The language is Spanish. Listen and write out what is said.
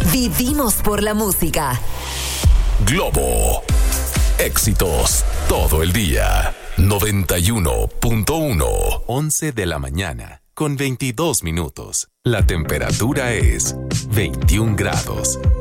Vivimos por la música. Globo. Éxitos todo el día. 91.1. 11 de la mañana, con 22 minutos. La temperatura es 21 grados.